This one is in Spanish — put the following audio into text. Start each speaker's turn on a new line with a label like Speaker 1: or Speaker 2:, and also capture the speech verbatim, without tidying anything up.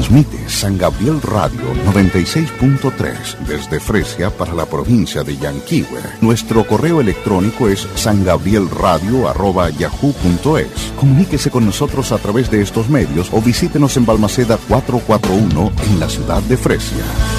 Speaker 1: Transmite San Gabriel Radio noventa y seis punto tres desde Fresia para la provincia de Yanquihue. Nuestro correo electrónico es sangabrielradio arroba yahoo punto es. Comuníquese con nosotros a través de estos medios o visítenos en Balmaceda cuatrocientos cuarenta y uno en la ciudad de Fresia.